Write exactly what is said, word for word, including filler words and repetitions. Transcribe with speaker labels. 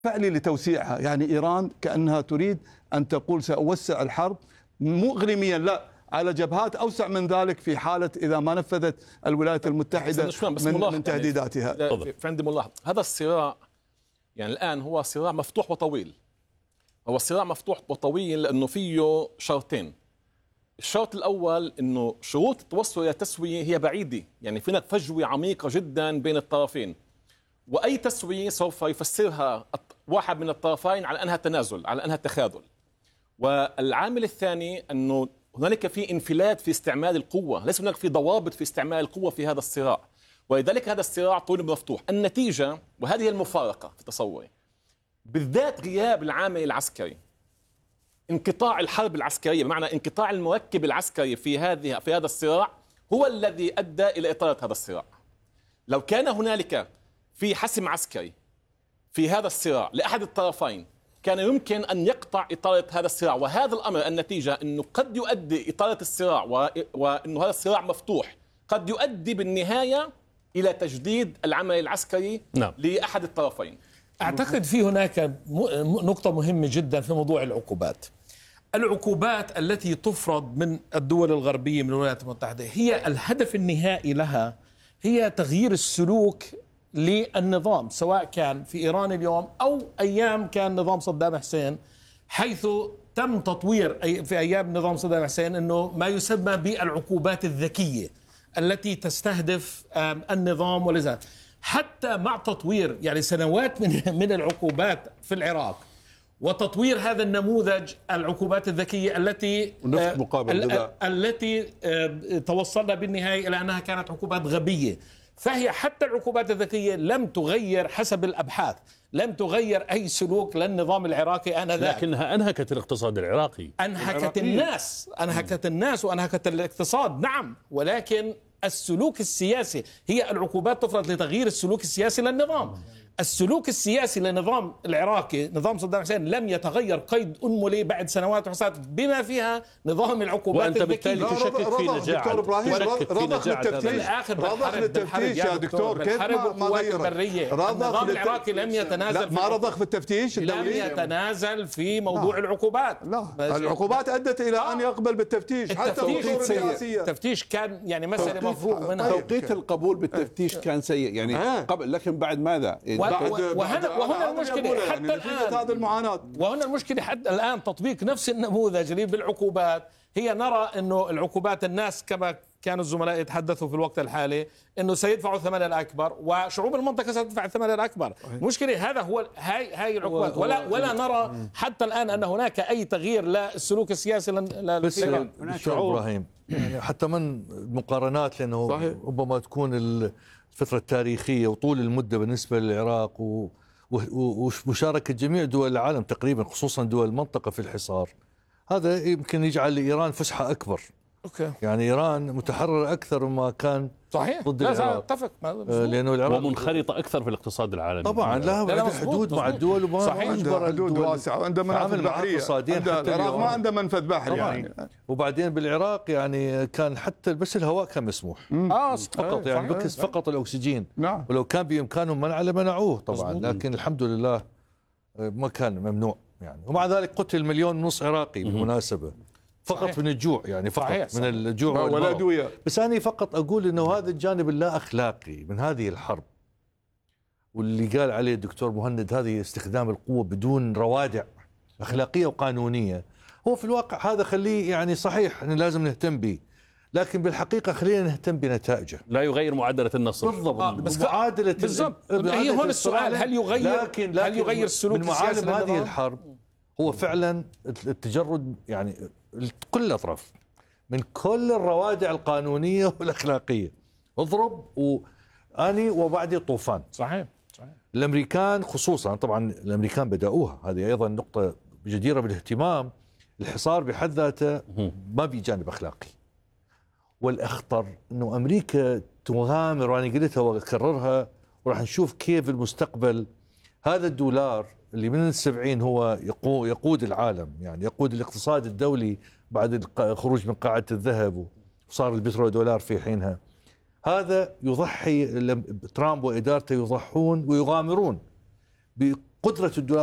Speaker 1: فعلي لتوسيعها. يعني إيران كأنها تريد أن تقول سأوسع الحرب، مو إقليميا، لا، على جبهات أوسع من ذلك في حالة إذا ما نفذت الولايات المتحدة من, من تهديداتها.
Speaker 2: يعني في عندي ملاحظة، هذا الصراع يعني الآن هو صراع مفتوح وطويل. هو صراع مفتوح وطويل لأنه فيه شرطين. الشرط الأول أنه شروط التوصل إلى تسوية هي بعيدة، يعني في هناك فجوة عميقة جدا بين الطرفين، وأي تسوية سوف يفسرها واحد من الطرفين على أنها تنازل، على أنها تخاذل. والعامل الثاني أنه هنالك في انفلات في استعمال القوة، ليس هناك في ضوابط في استعمال القوة في هذا الصراع، ولذلك هذا الصراع طويل مفتوح. النتيجة، وهذه المفارقة في تصوري، بالذات غياب العامل العسكري، انقطاع الحرب العسكرية، بمعنى انقطاع المركب العسكري في هذه في هذا الصراع، هو الذي أدى إلى إطالة هذا الصراع. لو كان هنالك في حسم عسكري في هذا الصراع لأحد الطرفين، كان يمكن أن يقطع إطالة هذا الصراع، وهذا الأمر النتيجة أنه قد يؤدي إطالة الصراع وأنه هذا الصراع مفتوح، قد يؤدي بالنهاية إلى تجديد العمل العسكري نعم. لأحد الطرفين.
Speaker 3: أعتقد في هناك نقطة مهمة جدا في موضوع العقوبات. العقوبات التي تفرض من الدول الغربية من الولايات المتحدة هي الهدف النهائي لها هي تغيير السلوك للنظام، سواء كان في إيران اليوم أو أيام كان نظام صدام حسين، حيث تم تطوير في أيام نظام صدام حسين أنه ما يسمى بالعقوبات الذكية التي تستهدف النظام. ولذا حتى مع تطوير يعني سنوات من من العقوبات في العراق وتطوير هذا النموذج العقوبات الذكية التي
Speaker 4: مقابل
Speaker 3: التي توصلنا بالنهاية إلى أنها كانت عقوبات غبية، فهي حتى العقوبات الذكية لم تغير حسب الأبحاث، لم تغير أي سلوك للنظام العراقي آنذاك،
Speaker 5: لكنها أنهكت الاقتصاد العراقي،
Speaker 3: أنهكت الناس أنهكت الناس وأنهكت الاقتصاد، نعم، ولكن السلوك السياسي، هي العقوبات تفرض لتغيير السلوك السياسي للنظام. السلوك السياسي للنظام العراقي، نظام صدام حسين، لم يتغير قيد أنملة بعد سنوات وحسنات، بما فيها نظام العقوبات الذكية.
Speaker 5: وأنت بالتالي تشكك في نجاعة
Speaker 1: دكتور إبراهيم، رضخ للتفتيش، رضخ للتفتيش يا دكتور، كيف ما غير
Speaker 3: النظام العراقي لم يتنازل،
Speaker 1: ما رضخ في التفتيش الدولي،
Speaker 3: لم يتنازل في موضوع العقوبات.
Speaker 1: لا، العقوبات أدت إلى أن يقبل بالتفتيش.
Speaker 3: التفتيش كان يعني مسألة مفروغ منها.
Speaker 4: توقيت القبول بالتفتيش كان سيء يعني قبل، لكن بعد ماذا؟
Speaker 3: وهنا وهنا المشكلة حتى الآن،
Speaker 1: هذه المعاناة،
Speaker 3: وهنا المشكلة حتى الآن تطبيق نفس النموذج اللي بالعقوبات. هي نرى إنه العقوبات، الناس كما كانوا الزملاء يتحدثوا في الوقت الحالي إنه سيدفعوا الثمن الأكبر وشعوب المنطقة ستدفع الثمن الأكبر. المشكلة هذا هو هاي هاي العقوبات، ولا ولا نرى حتى الآن أن هناك أي تغيير للسلوك السياسي للشعوب.
Speaker 6: إبراهيم يعني حتى من مقارنات، لأنه صحيح. ربما تكون الفترة التاريخية وطول المدة بالنسبة للعراق ومشاركة جميع دول العالم تقريبا، خصوصا دول المنطقة في الحصار، هذا يمكن يجعل لإيران فسحة أكبر.
Speaker 3: أوكي.
Speaker 6: يعني إيران متحررة أكثر مما كان
Speaker 3: صحيح
Speaker 6: ضد العراق.
Speaker 3: اتفق،
Speaker 5: لأنه العراق ومنخرطة أكثر في الاقتصاد العالمي
Speaker 6: طبعا، لها حدود مع الدول وما
Speaker 1: عندها حدود واسعة وعندها منافذ بحرية. العراق ما عنده منفذ بحري يعني.
Speaker 6: وبعدين بالعراق يعني كان حتى بس الهواء كان مسموح
Speaker 3: اه
Speaker 6: فقط، يعني بكس فقط الأكسجين.
Speaker 1: نعم.
Speaker 6: ولو كان بإمكانهم منع لمنعوه طبعا، لكن الحمد لله ما كان ممنوع يعني. ومع ذلك قتل مليون ونص عراقي بالمناسبة، فقط صحيح. من الجوع يعني، فقط صحيح. صحيح. من الجوع
Speaker 1: والأدوية.
Speaker 6: بس أنا فقط أقول إنه هذا الجانب اللا أخلاقي من هذه الحرب، واللي قال عليه الدكتور مهند هذه استخدام القوة بدون روادع أخلاقية وقانونية، هو في الواقع هذا خليه يعني صحيح إن لازم نهتم به، لكن بالحقيقة خلينا نهتم بنتائجه.
Speaker 5: لا يغير معادلة النصر
Speaker 6: بالضبط. آه بس معادلة
Speaker 3: بالضبط. هي هون السؤال، هل يغير لكن لكن هل يغير السلوك
Speaker 6: من معالم هذه الحرب هو فعلا التجرد يعني كل الأطراف من كل الروادع القانونية والأخلاقية، اضرب وأني وبعدي طوفان.
Speaker 3: صحيح صحيح.
Speaker 6: الأمريكان خصوصا، طبعا الأمريكان بدأوها، هذه أيضا نقطة جديرة بالاهتمام. الحصار بحد ذاته ما في جانب أخلاقي، والأخطر أنه أمريكا تغامر، وأنا قلتها وأكررها وراح نشوف كيف المستقبل. هذا الدولار اللي من السبعين هو يقود العالم، يعني يقود الاقتصاد الدولي بعد الخروج من قاعدة الذهب وصار البترو دولار في حينها. هذا يضحي، ترامب وإدارته يضحون ويغامرون قدرة الدولار